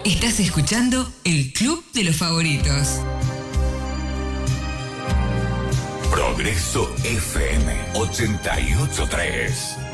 Estás escuchando el Club de los Favoritos. Progreso FM 88.3.